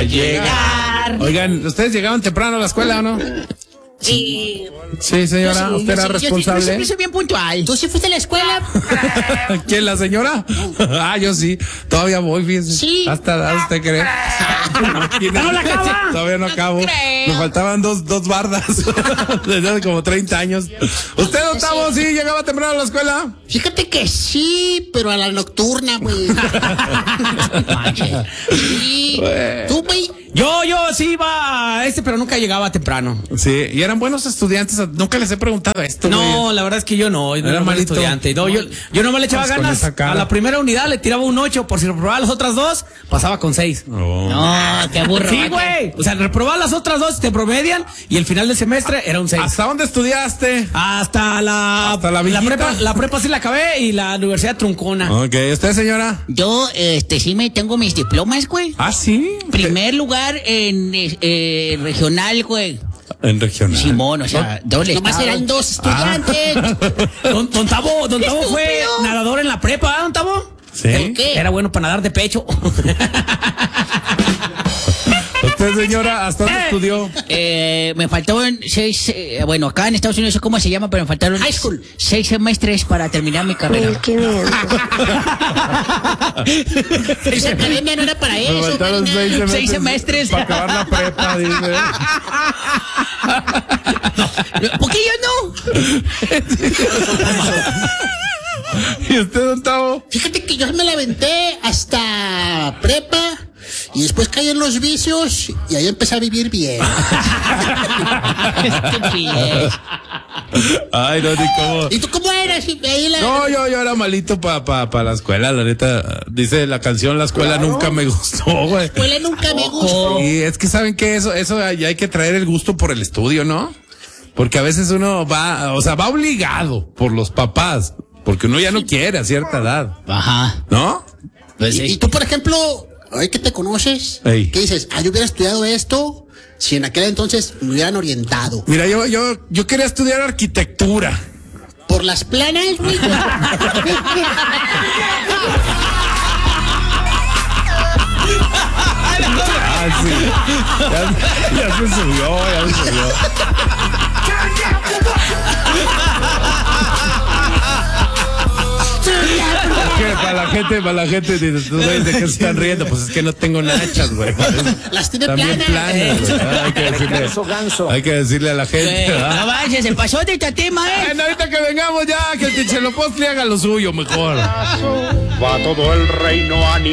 llegar. Oigan, ¿ustedes llegaban temprano a la escuela o no? Sí. Sí, señora, Sí, ¿usted era responsable? Yo siempre soy bien puntual. ¿Tú sí fuiste a la escuela? ¿Quién, la señora? Ah, yo sí. Todavía voy, fíjese. Sí. ¿Hasta edad usted cree? ¿No la acaba? Todavía no acabo. creo. Me faltaban dos bardas. Desde hace como 30 años. ¿Usted, Octavo, sí llegaba temprano a la escuela? Fíjate que sí, pero a la nocturna, güey. Sí. ¿Tú, güey? Yo sí iba a pero nunca llegaba temprano. Sí, y eran buenos estudiantes. Nunca les he preguntado esto. No, güey. La verdad es que yo no era mal malito. estudiante. No, yo nomás le echaba Pues con ganas. esa cara. A la primera unidad le tiraba un 8, por si reprobaba las otras dos, pasaba con 6. Oh. No, qué burro. Sí, güey. O sea, reprobaba las otras dos, te promedian, y el final del semestre era un 6. ¿Hasta dónde estudiaste? Hasta la villita. la prepa sí la acabé, y la universidad truncona. Ok, ¿usted, señora? Yo, sí me tengo mis diplomas, güey. Ah, sí. Primer lugar en regional, güey. En regional. Simón, o sea, doble. Nomás estado. eran 2 estudiantes. Don Tabo fue estúpido. nadador en la prepa, ¿Don Tabo? Sí. ¿Por qué? Era bueno para nadar de pecho. ¿Usted, señora, hasta dónde estudió? Me faltaron 6, bueno, acá en Estados Unidos no sé cómo se llama, pero me faltaron High school. 6 semestres para terminar mi carrera. 1500. Esa academia no era para Me eso. faltaron Karina. 6 semestres. Para acabar la prepa, dice. ¿Por qué yo no? ¿Y usted, Don Tavo? Fíjate que yo me la aventé hasta prepa y después caí en los vicios y ahí empecé a vivir bien. Estupidez. Ay, no, ni cómo. ¿Y tú cómo eras? Ahí la... No, yo era malito para la escuela, la neta. Dice la canción, la escuela nunca me gustó, güey. La escuela nunca me gustó. Y es que saben que eso ya hay que traer el gusto por el estudio, ¿no? Porque a veces uno va obligado por los papás, porque uno ya no quiere a cierta edad, Ajá. ¿no? Pues y tú, por ejemplo, hoy que te conoces, Ey. ¿qué dices? Yo hubiera estudiado esto si en aquel entonces me hubieran orientado. Mira, yo quería estudiar arquitectura. Por las planas, güey. Ah, sí. Ya se subió. Que para la gente dice, ¿tú ves de qué se están riendo? Pues es que no tengo nachas, güey. Las tiene También planas. güey. Hay que decirle a la gente, No ¿verdad? vayas, se pasó de este tema, Bueno, ahorita que vengamos ya, que el Tichelopostli haga lo suyo mejor. Va todo el reino animal.